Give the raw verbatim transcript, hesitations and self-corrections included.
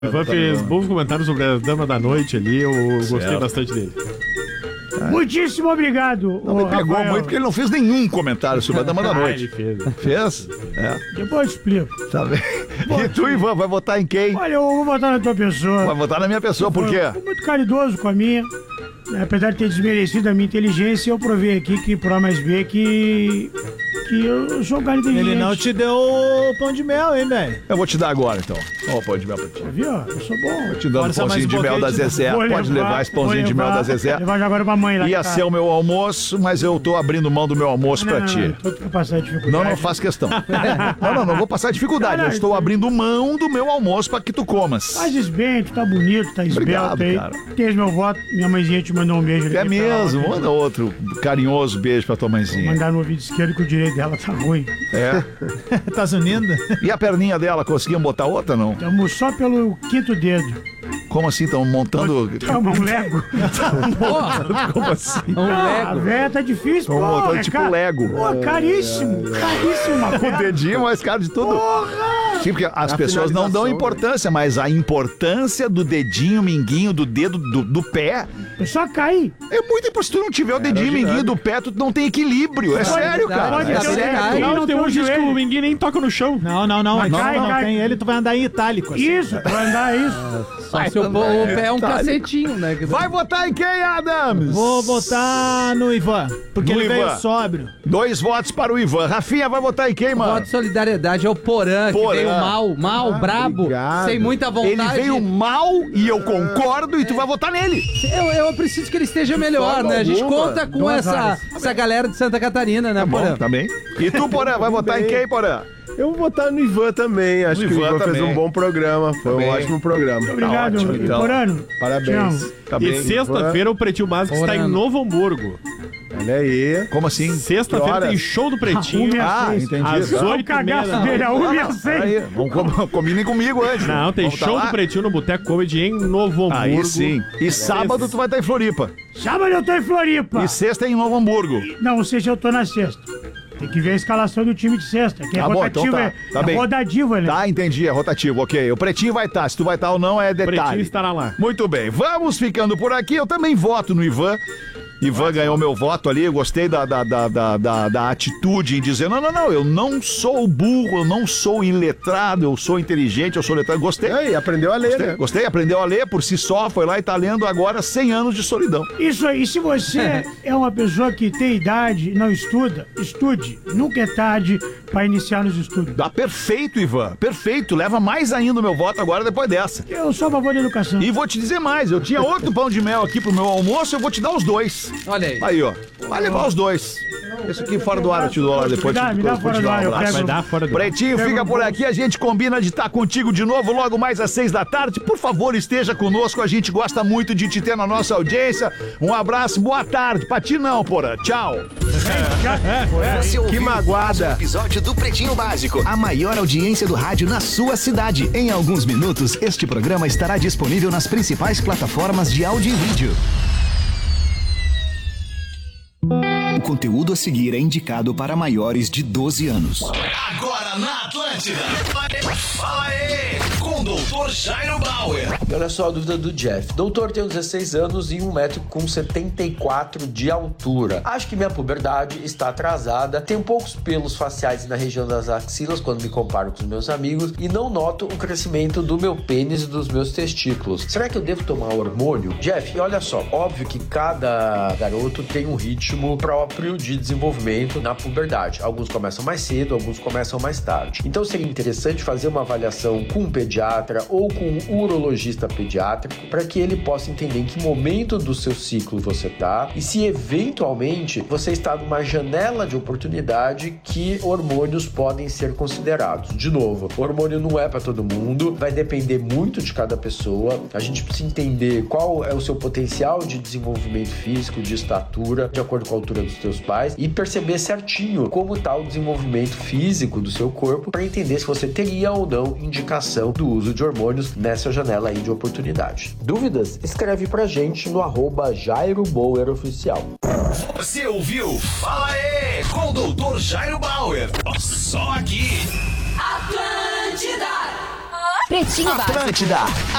O Ivan fez bons comentários sobre a Dama da Noite ali, eu gostei certo. bastante dele. Muitíssimo obrigado. Não me pegou Rafael. muito porque ele não fez nenhum comentário sobre a Dama da Ah, Noite. ele fez. Fez? É. Depois eu explico. Tá bem. E tu, Ivan, vai votar em quem? Olha, eu vou votar na tua pessoa. Vai votar na minha pessoa, por quê? Fui muito caridoso com a minha. Apesar de ter desmerecido a minha inteligência, eu provei aqui que por A mais B que. que eu sou um cara inteligente. Ele não te deu o pão de mel, hein, velho? Eu vou te dar agora, então. Ó, o pão de mel pra ti. Viu? Eu sou bom. Vou te dando Força um pãozinho mais de um mel da pouquinho, Zezé. Vou Pode levar esse pãozinho vou de mel levar, da Zezé. Levar já agora pra mãe lá. Ia tá? ser o meu almoço, mas eu tô abrindo mão do meu almoço Não, pra não, ti. não, não, tô passando dificuldade. Não, não faço questão. Não, não, não vou passar dificuldade. Eu estou abrindo mão do meu almoço pra que tu comas. Fazes bem, tu tá bonito, tá esbelto Obrigado, aí. cara. Tens meu voto, minha mãezinha te mandou um beijo. ali É pra mesmo, ela. manda outro carinhoso beijo pra tua Vou mãezinha. mandar no ouvido esquerdo que o direito dela tá ruim. É. Tá unindo? E a perninha dela, conseguiam botar outra, não? Estamos só pelo quinto dedo. Como assim? Estão montando... Calma, um Lego. Como assim? Ah, a véia tá difícil, Estão pô. montando é tipo ca- Lego. Pô, caríssimo, caríssimo. Uma O perna. dedinho mais caro de tudo. Sim, porque as A pessoas não dão finalização, importância, mas a importância do dedinho, minguinho, do dedo, do, do pé, Eu só caí. é muito importante. Se tu não tiver o dedinho, minguinho do pé, tu não tem equilíbrio. É sério, cara. Pode É ter o sério. dedo, Não, não tem tem um o disco que o joelho. Minguim nem toca no chão. Não, não, não. Mas não, cai, não, cai. tem ele, tu vai andar em itálico. Assim. Isso, pra andar isso. Só se o, o pé é um cacetinho, né? que- Vai votar em quem, Adams? Vou votar no Ivan, porque No ele Ivan. veio sóbrio. Dois votos para o Ivan. Rafinha vai votar em quem, mano? Voto de solidariedade é o Porã, Porã. que veio mal, mal, brabo, obrigado. sem muita vontade. Ele veio mal e eu concordo e tu vai votar nele. Eu, eu preciso que ele esteja melhor, forma né? A gente alguma. conta com Duas essa, horas. essa galera de Santa Catarina, né, Porã? Bom, tá bem. E tu, Porã, vai votar em quem, Porã? Eu vou votar no Ivan também. Acho No que o Ivan Ivan fez também. um bom programa. Foi Também. um ótimo programa. Obrigado, ótimo, então. Iporano. Te Parabéns. amo. Tá E bem. sexta-feira o Pretinho Básico está em Orando. Novo Hamburgo. Olha aí. Como assim? Sexta-feira horas? tem show do Pretinho. Ah, Ah, seis. entendi. Às Olha o oito e meia cagaço da dele, a noite. uma e a seis. Aí, vamos, com- combinem comigo antes. Não, tem Vamos tá show lá? do Pretinho no Boteco Comedy em Novo Hamburgo. Aí sim. E sábado tu vai estar em Floripa. Sábado eu tô em Floripa. E sexta é em Novo Hamburgo. Não, seja eu tô na sexta. Tem que ver a escalação do time de sexta, que é Tá bom, rotativa, então tá. é, Tá é bem. rodativa, né? Tá, entendi, é rotativo, ok. O Pretinho vai estar, se tu vai estar ou não é O Pretinho detalhe. estará lá. Muito bem, vamos ficando por aqui. Eu também voto no Ivan. Ivan ganhou meu voto ali, eu gostei da, da, da, da, da, da atitude em dizer, não, não, não, eu não sou burro, eu não sou iletrado, eu sou inteligente, eu sou letrado. Gostei. E aí, aprendeu a ler, Gostei, né? gostei, aprendeu a ler por si só, foi lá e tá lendo agora cem anos de solidão. Isso aí, se você é uma pessoa que tem idade e não estuda, estude. Nunca é tarde para iniciar nos estudos. Dá perfeito, Ivan, perfeito. Leva mais ainda o meu voto agora depois dessa. Eu sou a favor da educação. E vou te dizer mais, eu tinha outro pão de mel aqui pro meu almoço, eu vou te dar os dois. Olha aí. Aí, ó, vai levar os dois. Esse aqui fora do ar eu te dou lá depois. Me dá, te- me dá vou fora te do dar um ar, eu abraço. pego. Vai dar fora do ar. Pretinho Pega fica no por bolso. aqui, a gente combina de estar contigo de novo logo mais às seis da tarde. Por favor, esteja conosco, a gente gosta muito de te ter na nossa audiência. Um abraço, boa tarde. Pra ti não, porra. Tchau. Você ouviu Que magoada. mais um episódio do Pretinho Básico, a maior audiência do rádio na sua cidade. Em alguns minutos, este programa estará disponível nas principais plataformas de áudio e vídeo. O conteúdo a seguir é indicado para maiores de doze anos. Agora na Atlântida. Fala aí, com o doutor Jairo Bauer. E olha só a dúvida do Jeff. Doutor, tenho dezesseis anos e um metro com setenta e quatro de altura. Acho que minha puberdade está atrasada. Tenho poucos pelos faciais na região das axilas quando me comparo com os meus amigos e não noto o crescimento do meu pênis e dos meus testículos. Será que eu devo tomar hormônio? Jeff, olha só. Óbvio que cada garoto tem um ritmo próprio de desenvolvimento na puberdade. Alguns começam mais cedo, alguns começam mais tarde. Então seria interessante fazer uma avaliação com um pediatra ou com um urologista pediátrico para que ele possa entender em que momento do seu ciclo você está e se eventualmente você está numa janela de oportunidade que hormônios podem ser considerados. De novo, o hormônio não é para todo mundo, vai depender muito de cada pessoa. A gente precisa entender qual é o seu potencial de desenvolvimento físico, de estatura, de acordo com a altura dos teus pais e perceber certinho como está o desenvolvimento físico do seu corpo para entender se você teria ou não indicação do uso de hormônios nessa janela aí de oportunidade. Dúvidas? Escreve pra gente no arroba Jairo Bauer Oficial. Você ouviu? Fala aí, com o doutor Jairo Bauer. Só aqui. Atlântida! Pretinho Básico. Atlântida.